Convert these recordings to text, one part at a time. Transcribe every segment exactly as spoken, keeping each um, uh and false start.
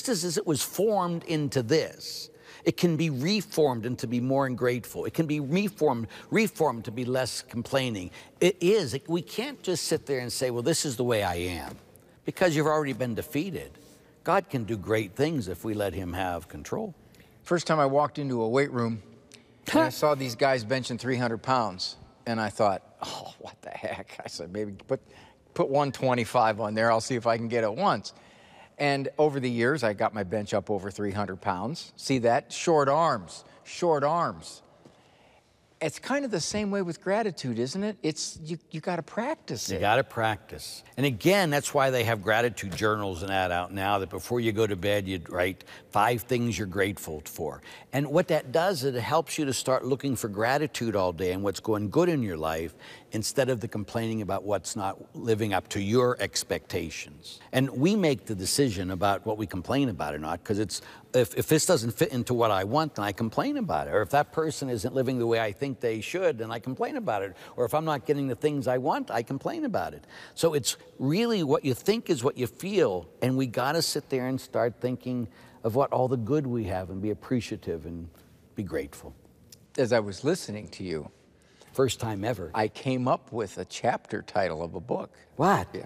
just as it was formed into this, it can be reformed and to be more ungrateful. It can be reformed, reformed to be less complaining. It is. We can't just sit there and say, well, this is the way I am, because you've already been defeated. God can do great things if we let him have control. First time I walked into a weight room, and I saw these guys benching three hundred pounds, and I thought, oh, what the heck? I said, maybe put, put one twenty-five on there. I'll see if I can get it once. And over the years, I got my bench up over three hundred pounds. See that? Short arms, short arms. It's kind of the same way with gratitude, isn't it? It's, you, you got to practice it. You got to practice. And again, that's why they have gratitude journals and that out now, that before you go to bed, you'd write five things you're grateful for. And what that does, it helps you to start looking for gratitude all day and what's going good in your life, instead of the complaining about what's not living up to your expectations. And we make the decision about what we complain about or not, because it's, if, if this doesn't fit into what I want, then I complain about it. Or if that person isn't living the way I think they should, then I complain about it. Or if I'm not getting the things I want, I complain about it. So it's really what you think is what you feel, and we gotta sit there and start thinking of what all the good we have and be appreciative and be grateful. As I was listening to you, first time ever, I came up with a chapter title of a book. What? Yeah.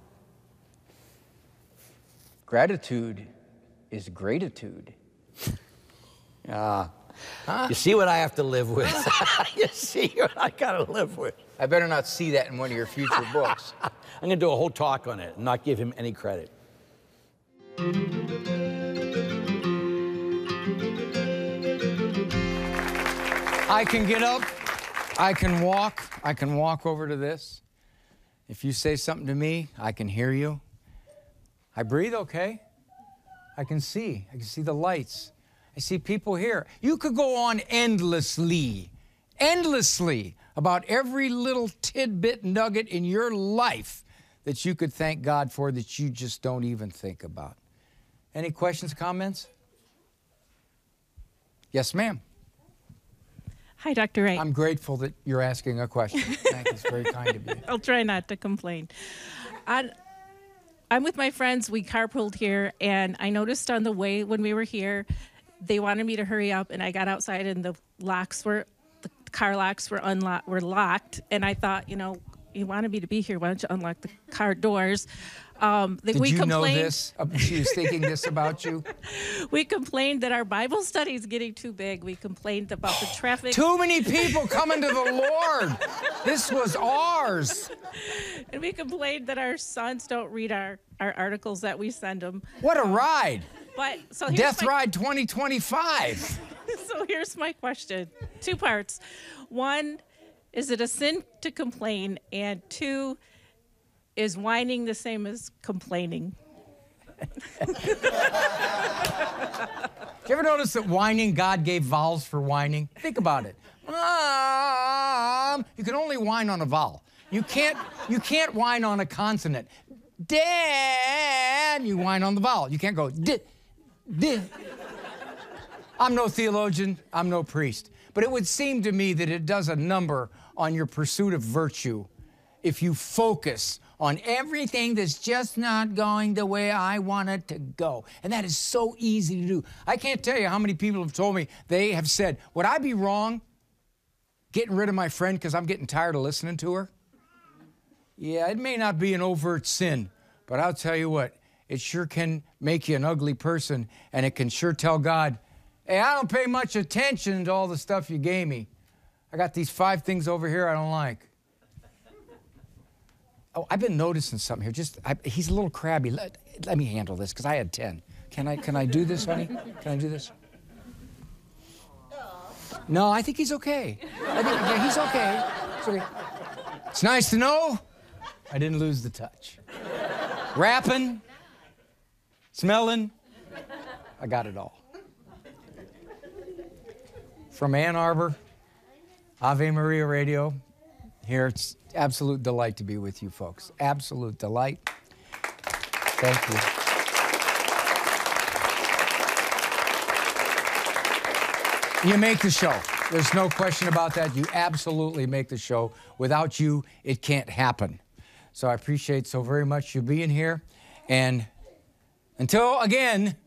Gratitude is gratitude. Ah. Huh? You see what I have to live with. You see what I gotta live with. I better not see that in one of your future books. I'm gonna do a whole talk on it and not give him any credit. I can get up, I can walk, I can walk over to this. If you say something to me, I can hear you. I breathe okay. I can see, I can see the lights. I see people here. You could go on endlessly, endlessly about every little tidbit nugget in your life that you could thank God for that you just don't even think about. Any questions, comments? Yes, ma'am. Hi, Doctor Wright. I'm grateful that you're asking a question. Thank you. It's very kind of you. I'll try not to complain. I, I'm with my friends. We carpooled here, and I noticed on the way when we were here, they wanted me to hurry up, and I got outside, and the locks were, the car locks were unlocked, were locked, and I thought, you know, you wanted me to be here. Why don't you unlock the car doors? Um, Did we you know complained, this? She was thinking this about you? We complained that our Bible study is getting too big. We complained about the traffic. Too many people coming to the Lord. This was ours. And we complained that our sons don't read our, our articles that we send them. What a ride. But so here's Death my, Ride twenty twenty-five. So here's my question. Two parts. One, is it a sin to complain? And two, is whining the same as complaining? Did you ever notice that whining, God gave vowels for whining? Think about it. Um, you can only whine on a vowel. You can't, you can't whine on a consonant. Dad, you whine on the vowel. You can't go, d, d. I'm no theologian, I'm no priest. But it would seem to me that it does a number on your pursuit of virtue if you focus on everything that's just not going the way I want it to go. And that is so easy to do. I can't tell you how many people have told me, they have said, would I be wrong getting rid of my friend because I'm getting tired of listening to her? Yeah, it may not be an overt sin, but I'll tell you what, it sure can make you an ugly person, and it can sure tell God, hey, I don't pay much attention to all the stuff you gave me. I got these five things over here I don't like. Oh, I've been noticing something here. Just, I, he's a little crabby. Let, let me handle this, because I had ten. Can I, can I do this, honey? Can I do this? No, I think he's okay. I think, yeah, he's okay. It's okay. It's nice to know I didn't lose the touch. Rapping, smelling, I got it all. From Ann Arbor, Ave Maria Radio, here, it's absolute delight to be with you folks. Absolute delight. Thank you. You make the show. There's no question about that. You absolutely make the show. Without you, it can't happen. So I appreciate so very much you being here. And until again,